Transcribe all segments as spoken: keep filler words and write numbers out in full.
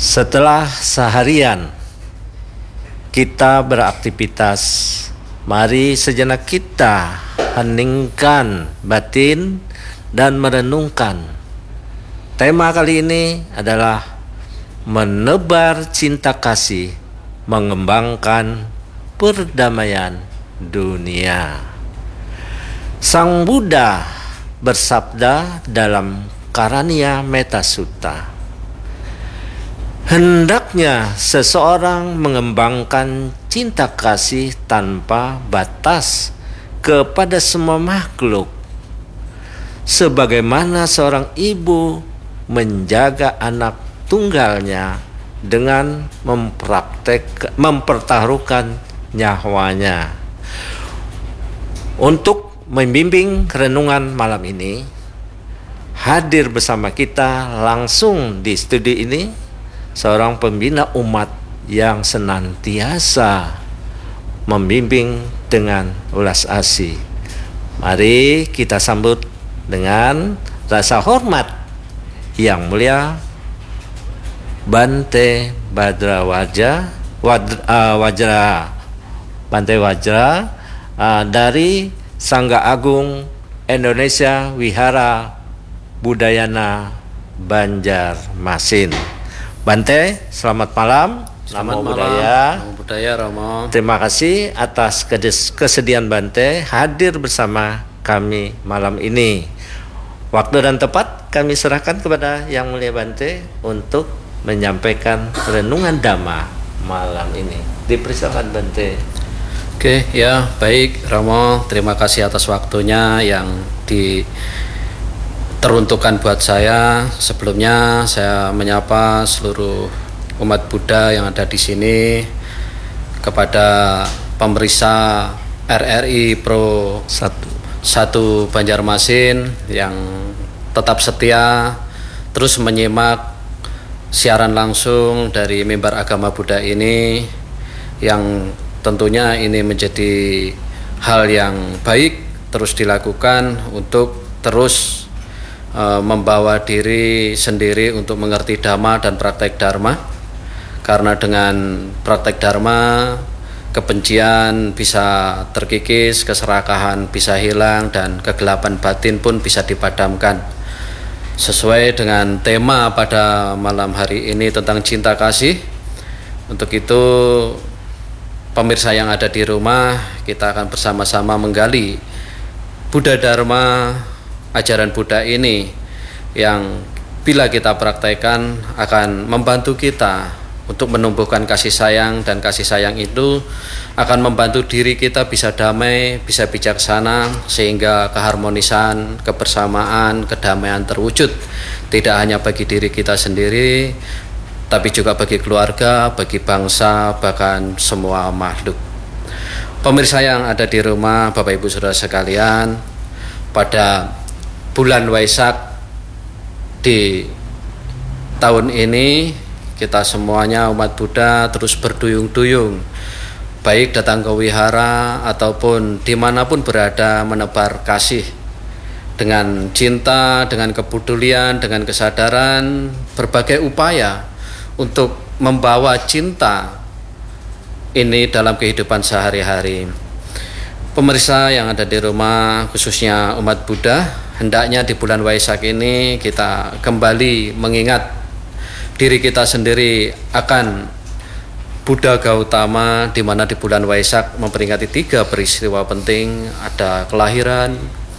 Setelah seharian kita beraktivitas, mari sejenak kita heningkan batin dan merenungkan. Tema kali ini adalah menebar cinta kasih, mengembangkan perdamaian dunia. Sang Buddha bersabda dalam Karania Metta Sutta, hendaknya seseorang mengembangkan cinta kasih tanpa batas kepada semua makhluk, sebagaimana seorang ibu menjaga anak tunggalnya dengan mempraktek, mempertaruhkan nyawanya. Untuk membimbing renungan malam ini, hadir bersama kita langsung di studi ini seorang pembina umat yang senantiasa membimbing dengan ulas asih. Mari kita sambut dengan rasa hormat yang mulia Bante Badra Wajra, Wadra, uh, Wajra Bante Wajra uh, dari Sangga Agung Indonesia Wihara Budayana Banjarmasin. Bante, selamat malam. Selamat Namo malam. Buddhaya. Namo Buddhaya, Romo. Terima kasih atas kesediaan Bante hadir bersama kami malam ini. Waktu dan tempat kami serahkan kepada Yang Mulia Bante untuk menyampaikan renungan Dhamma malam ini. Dipersilakan Bante. Oke, ya baik Romo. Terima kasih atas waktunya yang di teruntukkan buat saya. Sebelumnya saya menyapa seluruh umat Buddha yang ada di sini, kepada pemeriksa R R I Pro Satu. Satu Banjarmasin yang tetap setia terus menyimak siaran langsung dari mimbar agama Buddha ini, yang tentunya ini menjadi hal yang baik terus dilakukan untuk terus membawa diri sendiri untuk mengerti Dhamma dan praktek Dharma. Karena dengan praktek Dharma, kebencian bisa terkikis, keserakahan bisa hilang, dan kegelapan batin pun bisa dipadamkan. Sesuai dengan tema pada malam hari ini tentang cinta kasih, untuk itu pemirsa yang ada di rumah, kita akan bersama-sama menggali Buddha Dharma, ajaran Buddha ini yang bila kita praktekkan akan membantu kita untuk menumbuhkan kasih sayang, dan kasih sayang itu akan membantu diri kita bisa damai, bisa bijaksana, sehingga keharmonisan, kebersamaan, kedamaian terwujud tidak hanya bagi diri kita sendiri, tapi juga bagi keluarga, bagi bangsa, bahkan semua makhluk. Pemirsa yang ada di rumah, Bapak Ibu Saudara sekalian, pada bulan Waisak di tahun ini kita semuanya umat Buddha terus berduyung-duyung, baik datang ke wihara ataupun dimanapun berada, menebar kasih dengan cinta, dengan kepedulian, dengan kesadaran, berbagai upaya untuk membawa cinta ini dalam kehidupan sehari-hari. Pemirsa yang ada di rumah, khususnya umat Buddha, hendaknya di bulan Waisak ini kita kembali mengingat diri kita sendiri akan Buddha Gautama, di mana di bulan Waisak memperingati tiga peristiwa penting, ada kelahiran,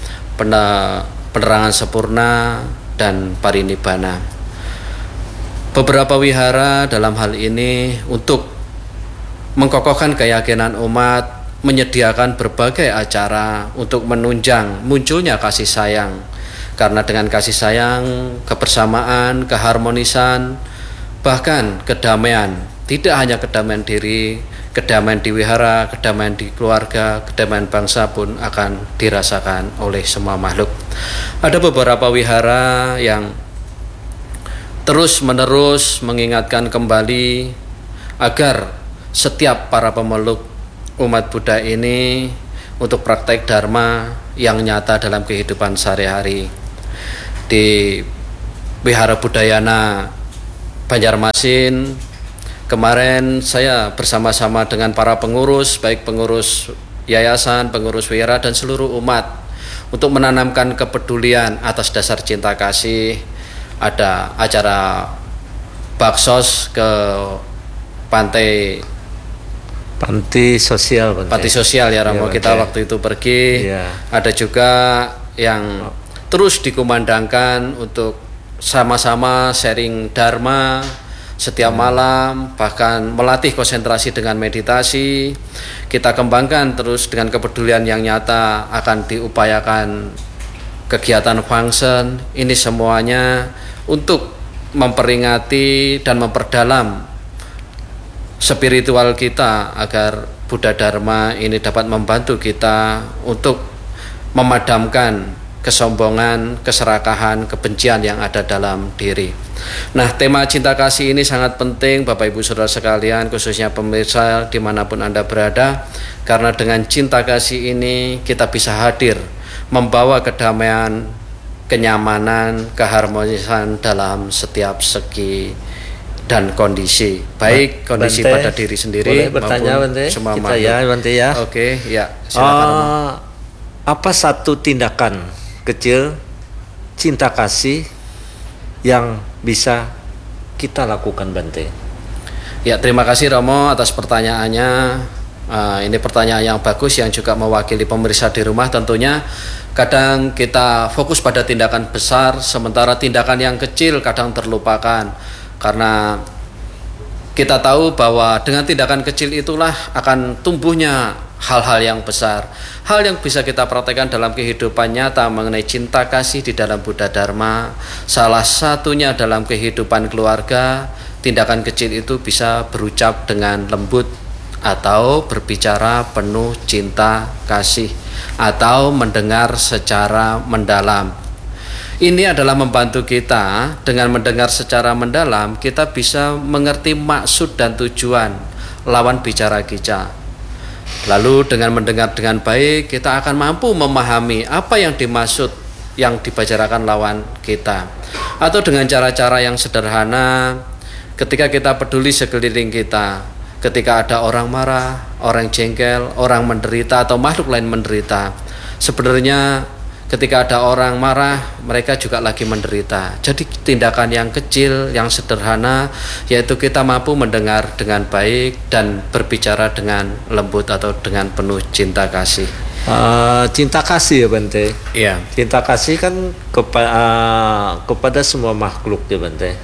penerangan sempurna, dan parinibbana. Beberapa wihara dalam hal ini untuk mengkokohkan keyakinan umat menyediakan berbagai acara untuk menunjang munculnya kasih sayang. Karena dengan kasih sayang, kebersamaan, keharmonisan, bahkan kedamaian, tidak hanya kedamaian diri, kedamaian di wihara, kedamaian di keluarga, kedamaian bangsa pun akan dirasakan oleh semua makhluk. Ada beberapa wihara yang terus menerus mengingatkan kembali agar setiap para pemeluk umat Buddha ini untuk praktek Dharma yang nyata dalam kehidupan sehari-hari. Di Wihara Budayana Banjarmasin. Kemarin saya bersama-sama dengan para pengurus, baik pengurus yayasan, pengurus wira dan seluruh umat untuk menanamkan kepedulian atas dasar cinta kasih. Ada acara baksos ke pantai panti sosial Bante. Panti sosial ya Romo, ya, kita waktu itu pergi. Ya. Ada juga yang terus dikumandangkan untuk sama-sama sharing dharma setiap malam, bahkan melatih konsentrasi dengan meditasi. Kita kembangkan terus dengan kepedulian yang nyata, akan diupayakan kegiatan function. Ini semuanya untuk memperingati dan memperdalam spiritual kita agar Buddha Dharma ini dapat membantu kita untuk memadamkan kesombongan, keserakahan, kebencian yang ada dalam diri. Nah, tema cinta kasih ini sangat penting Bapak Ibu Saudara sekalian, khususnya pemirsa dimanapun Anda berada, karena dengan cinta kasih ini kita bisa hadir membawa kedamaian, kenyamanan, keharmonisan dalam setiap segi dan kondisi, baik kondisi Bante, pada diri sendiri boleh bertanya, maupun Bante? semua kita makhluk. Ya, Bante ya. Oke, ya. Silakan. Uh, apa satu tindakan kecil cinta kasih yang bisa kita lakukan, Bante? Ya, terima kasih Romo atas pertanyaannya. Uh, ini pertanyaan yang bagus yang juga mewakili pemirsa di rumah. Tentunya kadang kita fokus pada tindakan besar, sementara tindakan yang kecil kadang terlupakan, karena kita tahu bahwa dengan tindakan kecil itulah akan tumbuhnya hal-hal yang besar. Hal yang bisa kita praktekkan dalam kehidupan nyata mengenai cinta kasih di dalam Buddha Dharma, salah satunya dalam kehidupan keluarga. Tindakan kecil itu bisa berucap dengan lembut, atau berbicara penuh cinta kasih, atau mendengar secara mendalam. Ini adalah membantu kita. Dengan mendengar secara mendalam, kita bisa mengerti maksud dan tujuan lawan bicara kita. Lalu dengan mendengar dengan baik, kita akan mampu memahami apa yang dimaksud yang dibicarakan lawan kita. Atau dengan cara-cara yang sederhana, ketika kita peduli sekeliling kita, ketika ada orang marah, orang jengkel, orang menderita atau makhluk lain menderita, sebenarnya ketika ada orang marah, mereka juga lagi menderita. Jadi tindakan yang kecil, yang sederhana, yaitu kita mampu mendengar dengan baik dan berbicara dengan lembut atau dengan penuh cinta kasih. Uh, cinta kasih ya, Bante. Iya. Cinta kasih kan kepa uh, kepada semua makhluk ya, Bante.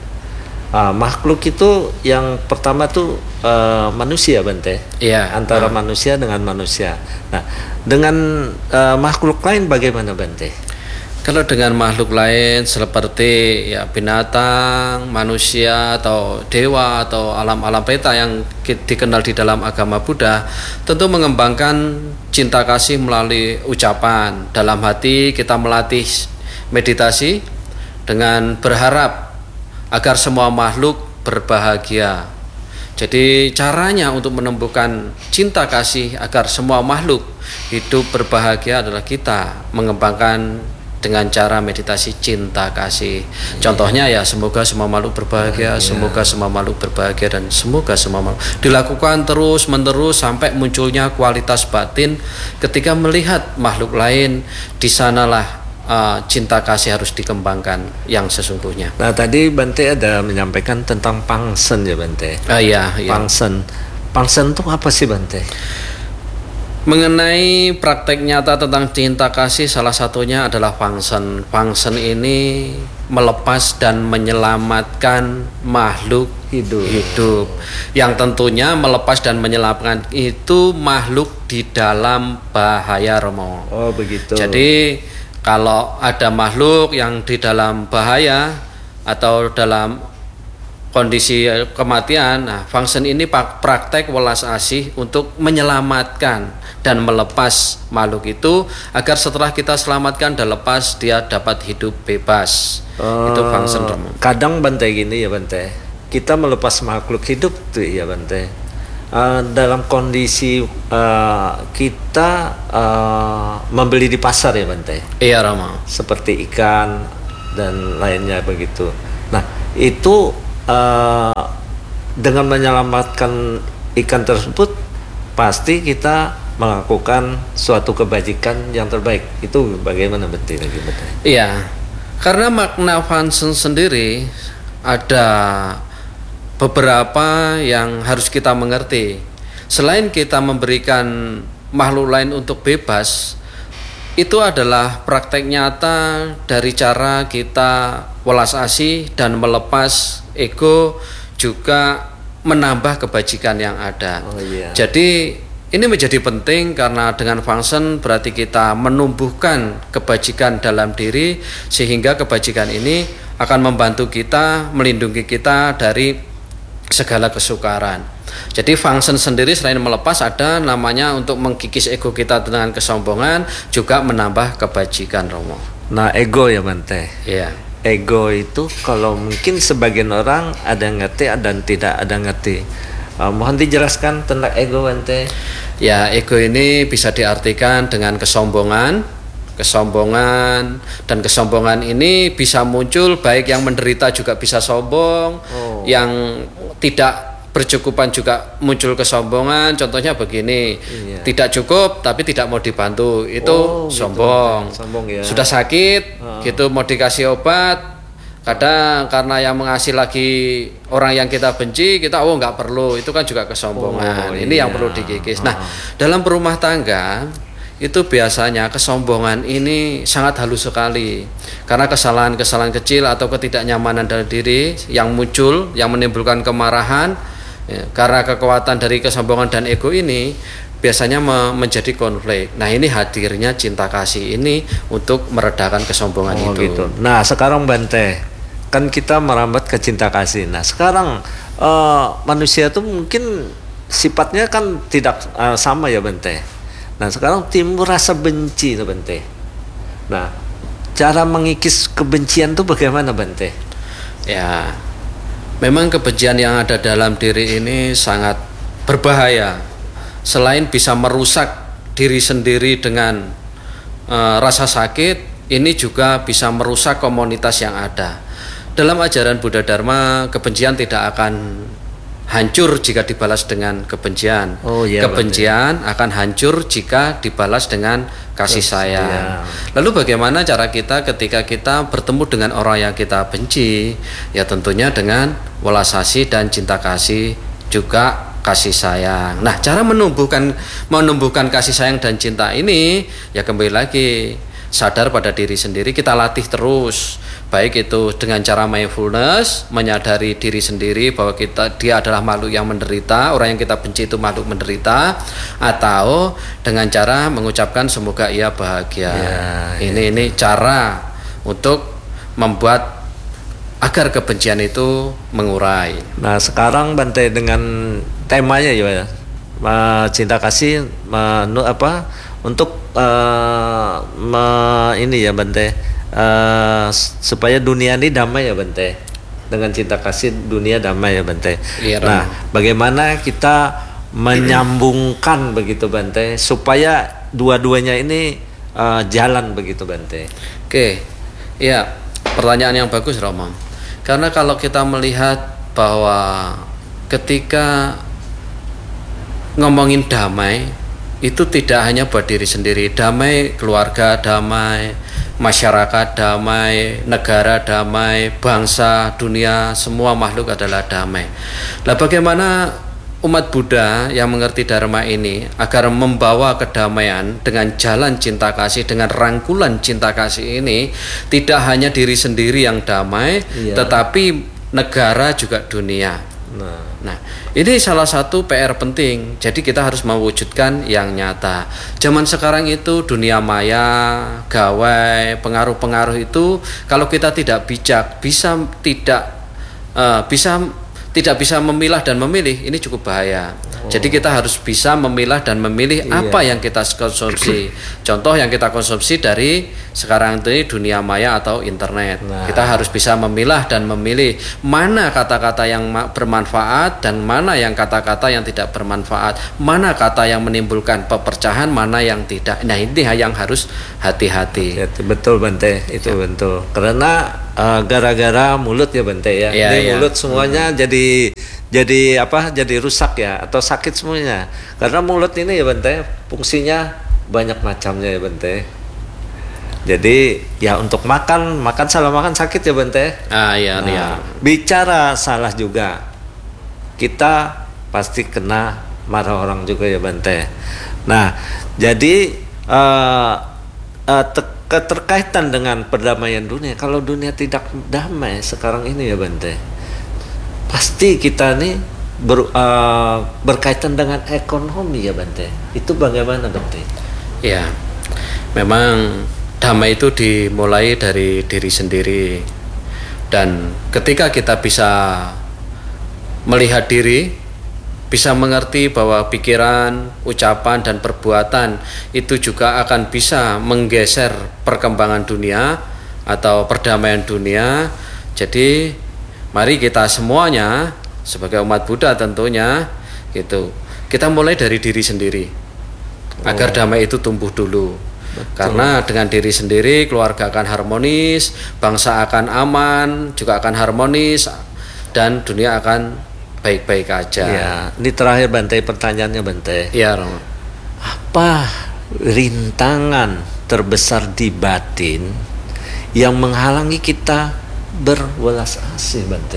Uh, makhluk itu yang pertama tuh uh, manusia, Bante. Iya. Antara uh. manusia dengan manusia. Nah, dengan uh, makhluk lain bagaimana, Bante? Kalau dengan makhluk lain seperti ya binatang, manusia atau dewa atau alam-alam peta yang dikenal di dalam agama Buddha, tentu mengembangkan cinta kasih melalui ucapan. Dalam hati kita melatih meditasi dengan berharap agar semua makhluk berbahagia. Jadi caranya untuk menumbuhkan cinta kasih agar semua makhluk hidup berbahagia adalah kita mengembangkan dengan cara meditasi cinta kasih. Contohnya ya, semoga semua makhluk berbahagia, semoga semua makhluk berbahagia, dan semoga semua makhluk. Dilakukan terus menerus sampai munculnya kualitas batin ketika melihat makhluk lain. Di sanalah Uh, cinta kasih harus dikembangkan yang sesungguhnya. Nah, tadi Bante ada menyampaikan tentang pangsen ya, Bante. Uh, iya, iya. Pangsen. Pangsen itu apa sih, Bante? Mengenai praktek nyata tentang cinta kasih, salah satunya adalah pangsen. Pangsen ini melepas dan menyelamatkan makhluk hidup. hidup. Yang tentunya melepas dan menyelamatkan itu makhluk di dalam bahaya, Romo. Oh, begitu. Jadi kalau ada makhluk yang di dalam bahaya atau dalam kondisi kematian, nah function ini praktek welas asih untuk menyelamatkan dan melepas makhluk itu agar setelah kita selamatkan dan lepas dia dapat hidup bebas. Uh, itu function. Kadang Bante gini ya, Bante, kita melepas makhluk hidup tuh ya, Bante. Uh, dalam kondisi uh, kita uh, membeli di pasar ya, Bante. Iya, Rama. Seperti ikan dan lainnya begitu. Nah, itu uh, dengan menyelamatkan ikan tersebut pasti kita melakukan suatu kebajikan yang terbaik. Itu bagaimana Bante? Iya, karena makna function sendiri ada beberapa yang harus kita mengerti. Selain kita memberikan makhluk lain untuk bebas, itu adalah praktek nyata dari cara kita welas asih dan melepas ego, juga menambah kebajikan yang ada. Oh, iya. Jadi ini menjadi penting karena dengan function berarti kita menumbuhkan kebajikan dalam diri, sehingga kebajikan ini akan membantu kita, melindungi kita dari segala kesukaran. Jadi function sendiri selain melepas, ada namanya untuk mengkikis ego kita dengan kesombongan, juga menambah kebajikan, Romo. Nah, ego ya Bante. Iya. Ego itu kalau mungkin sebagian orang ada yang ngerti dan tidak ada yang ngerti. Uh, mohon dijelaskan tentang ego Bante. Ya, ego ini bisa diartikan dengan kesombongan. Kesombongan dan kesombongan ini bisa muncul, baik yang menderita juga bisa sombong, oh. yang tidak bercukupan juga muncul kesombongan. Contohnya begini, iya. tidak cukup tapi tidak mau dibantu, itu oh, sombong. Gitu. Sombong ya. Sudah sakit, oh. gitu mau dikasih obat, kadang karena yang mengasih lagi orang yang kita benci, kita oh nggak perlu, itu kan juga kesombongan. Oh, ini iya. yang perlu dikikis. Nah, oh. dalam berumah tangga itu biasanya kesombongan ini sangat halus sekali, karena kesalahan-kesalahan kecil atau ketidaknyamanan dalam diri yang muncul, yang menimbulkan kemarahan, ya, karena kekuatan dari kesombongan dan ego ini biasanya me menjadi konflik. Nah, ini hadirnya cinta kasih ini untuk meredakan kesombongan oh, itu. Gitu. Nah, sekarang Bante, kan kita merambat ke cinta kasih. Nah, sekarang uh, manusia itu mungkin sifatnya kan tidak uh, sama ya Bante. Nah, sekarang timbul rasa benci tuh Bante. Nah, cara mengikis kebencian itu bagaimana Bante? Ya, memang kebencian yang ada dalam diri ini sangat berbahaya. Selain bisa merusak diri sendiri dengan e, rasa sakit, ini juga bisa merusak komunitas yang ada. Dalam ajaran Buddha Dharma, kebencian tidak akan hancur jika dibalas dengan kebencian. Oh, iya, kebencian Bante. akan hancur jika dibalas dengan kasih sayang. Iya. Lalu bagaimana cara kita ketika kita bertemu dengan orang yang kita benci? Ya tentunya dengan welas asih dan cinta kasih, juga kasih sayang. Nah, cara menumbuhkan menumbuhkan kasih sayang dan cinta ini ya kembali lagi sadar pada diri sendiri, kita latih terus, baik itu dengan cara mindfulness, menyadari diri sendiri bahwa kita dia adalah makhluk yang menderita, orang yang kita benci itu makhluk menderita, atau dengan cara mengucapkan semoga ia bahagia. Ya, ini ya. ini cara untuk membuat agar kebencian itu mengurai. Nah, sekarang Bante dengan temanya ya, cinta kasih, menu apa untuk uh, me, ini ya Bante, uh, supaya dunia ini damai ya Bante, dengan cinta kasih dunia damai ya Bante. Iya, nah, bagaimana kita menyambungkan begitu Bante supaya dua-duanya ini uh, jalan begitu Bante? Oke, ya pertanyaan yang bagus Romo. Karena kalau kita melihat bahwa ketika ngomongin damai itu tidak hanya buat diri sendiri, damai keluarga damai, masyarakat damai, negara damai, bangsa, dunia, semua makhluk adalah damai. Nah, bagaimana umat Buddha yang mengerti Dharma ini agar membawa kedamaian dengan jalan cinta kasih, dengan rangkulan cinta kasih ini, tidak hanya diri sendiri yang damai, iya. tetapi negara juga dunia. Nah. nah, ini salah satu P R penting. Jadi kita harus mewujudkan yang nyata. Zaman sekarang itu dunia maya, gawai, pengaruh-pengaruh itu kalau kita tidak bijak, bisa tidak uh, bisa tidak bisa memilah dan memilih, ini cukup bahaya. Jadi kita harus bisa memilah dan memilih Iya. apa yang kita konsumsi. Contoh yang kita konsumsi dari sekarang ini dunia maya atau internet. Nah. Kita harus bisa memilah dan memilih mana kata-kata yang ma- bermanfaat dan mana yang kata-kata yang tidak bermanfaat. Mana kata yang menimbulkan pepercahan, mana yang tidak. Nah, ini yang harus hati-hati. Ya, betul Bante, itu Ya. betul. Karena uh, gara-gara mulut ya Bante ya. Ya, Ini ya. mulut semuanya jadi jadi apa? Jadi rusak ya atau sakit semuanya. Karena mulut ini ya Bante, fungsinya banyak macamnya ya Bante. Jadi ya untuk makan, makan salah makan sakit ya Bante. Ah, iya, Nah, iya. bicara salah juga, kita pasti kena marah orang juga ya Bante. Nah, jadi uh, uh, te- keterkaitan dengan perdamaian dunia. Kalau dunia tidak damai sekarang ini ya Bante, pasti kita nih ber, uh, berkaitan dengan ekonomi ya Bante. Itu bagaimana Bante? Ya, memang damai itu dimulai dari diri sendiri. Dan ketika kita bisa melihat diri, bisa mengerti bahwa pikiran, ucapan, dan perbuatan itu juga akan bisa menggeser perkembangan dunia atau perdamaian dunia. Jadi mari kita semuanya sebagai umat Buddha tentunya gitu, kita mulai dari diri sendiri agar damai itu tumbuh dulu. Betul. Karena dengan diri sendiri keluarga akan harmonis, bangsa akan aman, juga akan harmonis, dan dunia akan baik-baik aja. Ya, ini terakhir Bante, pertanyaannya Bante. Ya, Romo. Apa rintangan terbesar di batin yang menghalangi kita berwelas asih Bante?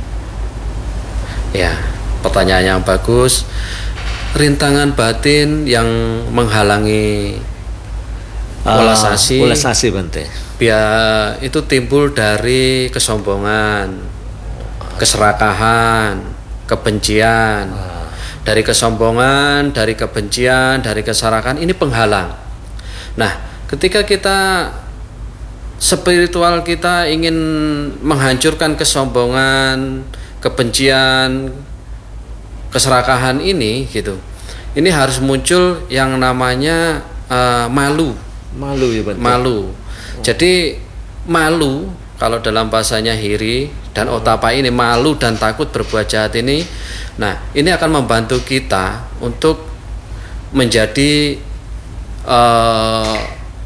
Ya, pertanyaan yang bagus. Rintangan batin yang menghalangi welas Ah, asih, welas asih Bante. biar itu timbul dari kesombongan, keserakahan, kebencian. Dari kesombongan, dari kebencian, dari keserakahan, ini penghalang. Nah, ketika kita spiritual kita ingin menghancurkan kesombongan, kebencian, keserakahan ini gitu, ini harus muncul yang namanya uh, malu. Malu ya Bante. Malu. Jadi malu kalau dalam bahasanya Hiri dan Otapa ini, malu dan takut berbuat jahat ini, nah ini akan membantu kita untuk menjadi uh,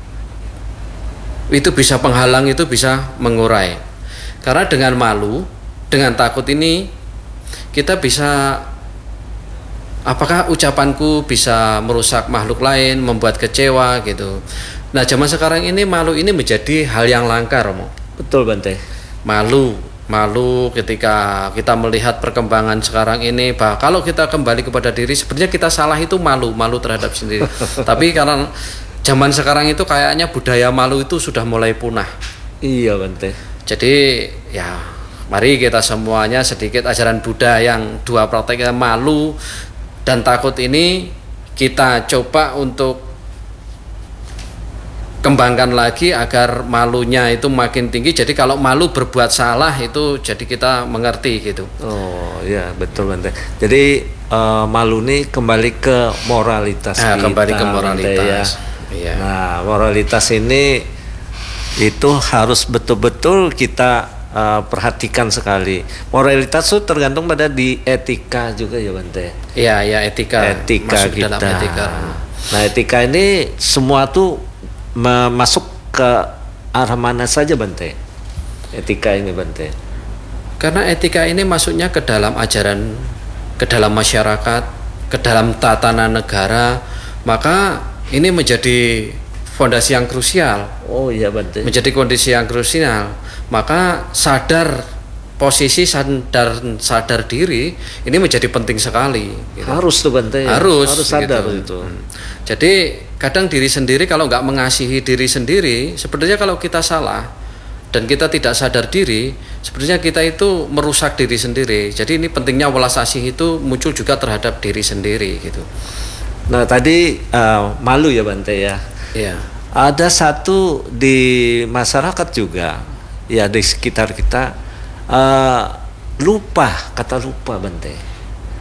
itu bisa penghalang, itu bisa mengurai. Karena dengan malu, dengan takut ini kita bisa, apakah ucapanku bisa merusak makhluk lain, membuat kecewa gitu. Nah, zaman sekarang ini malu ini menjadi hal yang langka, Romo. Betul Bante. Malu, malu ketika kita melihat perkembangan sekarang ini, bah kalau kita kembali kepada diri, sebenarnya kita salah itu malu, malu terhadap sendiri. Tapi karena zaman sekarang itu kayaknya budaya malu itu sudah mulai punah. Iya Bante. Jadi ya, mari kita semuanya sedikit ajaran Buddha yang dua praktek malu dan takut ini kita coba untuk kembangkan lagi agar malunya itu makin tinggi. Jadi kalau malu berbuat salah itu jadi kita mengerti gitu. Oh ya betul Bante. Jadi uh, malu ini kembali ke moralitas Nah, kita. kembali ke Bante, moralitas. ya. Iya. Nah moralitas ini itu harus betul-betul kita uh, perhatikan sekali. Moralitas itu tergantung pada di etika juga ya Bante. Iya, ya etika. Etika Masuk kita. dalam etika. Nah etika ini semua tuh masuk ke arah mana saja Bante? Etika ini Bante. Karena etika ini masuknya ke dalam ajaran, ke dalam masyarakat, ke dalam tatanan negara, maka ini menjadi fondasi yang krusial. Oh iya Bante. Menjadi kondisi yang krusial. Maka sadar posisi, sadar sadar diri ini menjadi penting sekali. Gitu. Harus tuh Bante. Ya? Harus, harus sadar gitu. itu. Hmm. Jadi kadang diri sendiri kalau nggak mengasihi diri sendiri, sebenarnya kalau kita salah dan kita tidak sadar diri, sebenarnya kita itu merusak diri sendiri. Jadi ini pentingnya welas asih itu muncul juga terhadap diri sendiri gitu. Nah tadi uh, malu ya Bante ya. Iya. Ada satu di masyarakat juga, ya di sekitar kita uh, lupa, kata lupa Bante.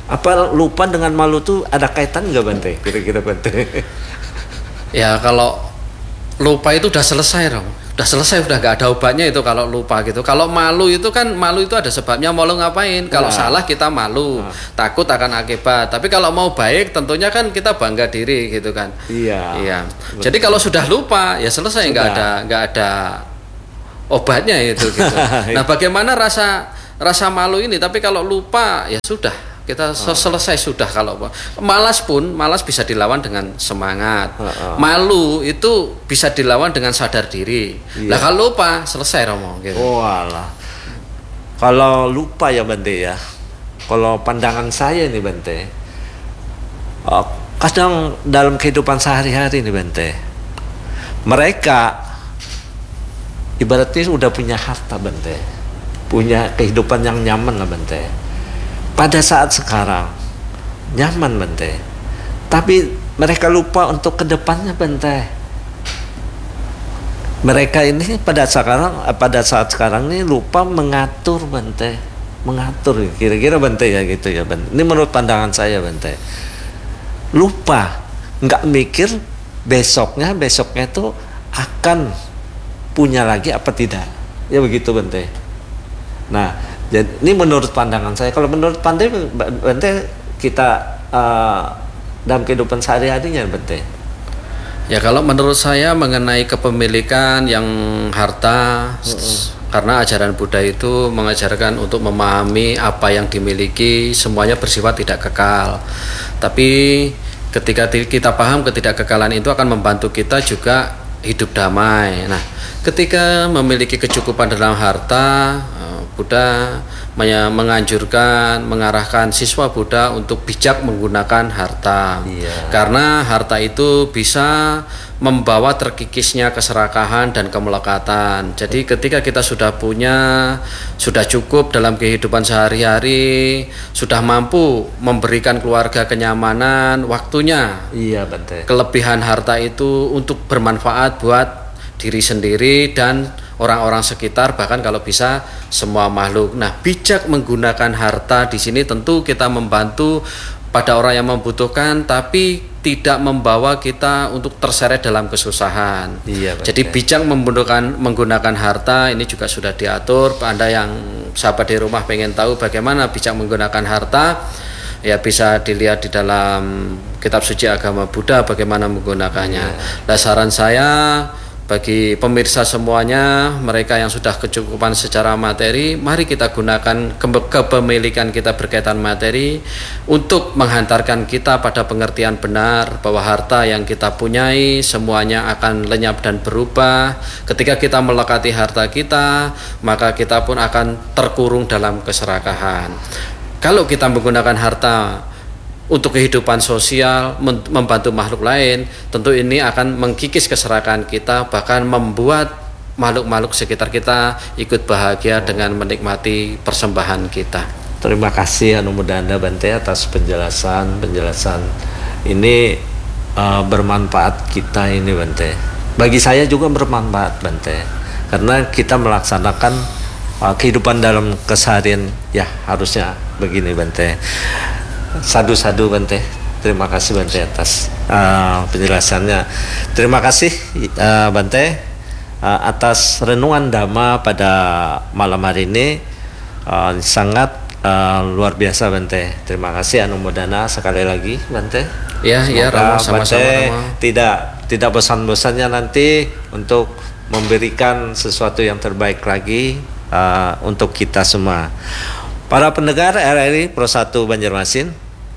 Apa lupa dengan malu tuh ada kaitan nggak Bante? Kira-kira Bante? Ya kalau lupa itu udah selesai dong, udah selesai, udah nggak ada obatnya itu kalau lupa gitu. Kalau malu itu kan, malu itu ada sebabnya, mau lo ngapain. Kalau Nah. salah kita malu, Nah. takut akan akibat. Tapi kalau mau baik tentunya kan kita bangga diri gitu kan. Iya. Iya. Betul. Jadi kalau sudah lupa ya selesai, nggak Sudah. ada nggak ada obatnya itu gitu. Nah, bagaimana rasa rasa malu ini? Tapi kalau lupa ya sudah, kita Oh. selesai sudah. Kalau malas pun, malas bisa dilawan dengan semangat. Oh, oh. Malu itu bisa dilawan dengan sadar diri. Iya. Lah kalau lupa selesai Romo gitu. Oh alah. Kalau lupa ya Bante ya. Kalau pandangan saya nih Bante, oh, kadang dalam kehidupan sehari-hari nih Bante, mereka ibaratnya udah punya harta Bante, punya kehidupan yang nyaman lah Bante. Pada saat sekarang nyaman Bante, tapi mereka lupa untuk kedepannya Bante. Mereka ini pada sekarang pada saat sekarang ini lupa mengatur Bante, mengatur kira-kira Bante ya gitu ya Bante. Ini menurut pandangan saya Bante. Lupa, nggak mikir besoknya besoknya itu akan punya lagi apa tidak, ya begitu Bante. Nah, jadi ini menurut pandangan saya. Kalau menurut Bante, Bante kita uh, dalam kehidupan sehari-harinya Bante. Ya kalau menurut saya mengenai kepemilikan yang harta, mm-hmm. karena ajaran Buddha itu mengajarkan untuk memahami apa yang dimiliki semuanya bersifat tidak kekal. Tapi ketika kita paham ketidakkekalan itu akan membantu kita juga hidup damai. Nah, ketika memiliki kecukupan dalam harta, Buddha menganjurkan, mengarahkan siswa Buddha untuk bijak menggunakan harta. Iya. Karena harta itu bisa membawa terkikisnya keserakahan dan kemelekatan. Jadi ketika kita sudah punya, sudah cukup dalam kehidupan sehari-hari, sudah mampu memberikan keluarga kenyamanan, waktunya. Iya Bante. Kelebihan harta itu untuk bermanfaat buat diri sendiri dan orang-orang sekitar, bahkan kalau bisa semua makhluk. Nah, bijak menggunakan harta di sini tentu kita membantu pada orang yang membutuhkan, tapi tidak membawa kita untuk terseret dalam kesusahan. Iya, jadi bijak menggunakan menggunakan harta ini juga sudah diatur. Anda yang sahabat di rumah pengen tahu bagaimana bijak menggunakan harta, ya bisa dilihat di dalam kitab suci agama Buddha bagaimana menggunakannya. Iya. Nah, saran saya bagi pemirsa semuanya, mereka yang sudah kecukupan secara materi, mari kita gunakan kepemilikan kita berkaitan materi untuk menghantarkan kita pada pengertian benar bahwa harta yang kita punyai semuanya akan lenyap dan berubah. Ketika kita melekati harta kita, maka kita pun akan terkurung dalam keserakahan. Kalau kita menggunakan harta untuk kehidupan sosial, membantu makhluk lain, tentu ini akan mengkikis keserakahan kita, bahkan membuat makhluk-makhluk sekitar kita ikut bahagia oh. dengan menikmati persembahan kita. Terima kasih Anumodana Bante atas penjelasan penjelasan ini uh, bermanfaat kita ini Bante. Bagi saya juga bermanfaat Bante, karena kita melaksanakan uh, kehidupan dalam keseharian ya harusnya begini Bante. Sadu-sadu Bante. Terima kasih Bante atas uh, penjelasannya. Terima kasih uh, Bante uh, atas renungan Dhamma pada malam hari ini, uh, sangat uh, luar biasa Bante. Terima kasih Anumodana sekali lagi Bante. Ya, ya Rama, sama-sama Rama. Tidak tidak bosan-bosannya nanti untuk memberikan sesuatu yang terbaik lagi uh, untuk kita semua. Para pendengar R R I Pro satu Banjarmasin,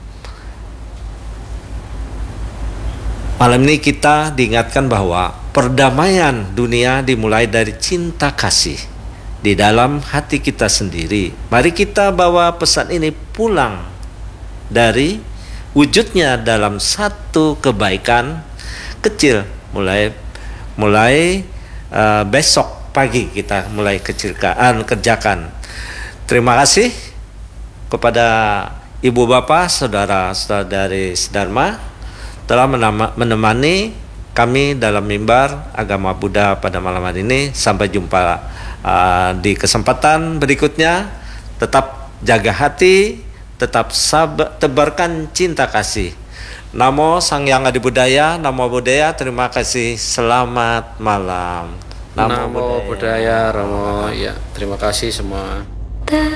malam ini kita diingatkan bahwa perdamaian dunia dimulai dari cinta kasih di dalam hati kita sendiri. Mari kita bawa pesan ini pulang dari wujudnya dalam satu kebaikan kecil, mulai mulai uh, besok pagi kita mulai kecilkan kerjakan. Terima kasih kepada Ibu Bapak, saudara-saudari Dharma telah menemani kami dalam mimbar agama Buddha pada malam hari ini. Sampai jumpa uh, di kesempatan berikutnya. Tetap jaga hati, tetap sabar, tebarkan cinta kasih. Namo Sang Hyang Adi Budaya, Namo Buddhaya, terima kasih, selamat malam. Namo Buddhaya, Romo. Ya, terima kasih semua.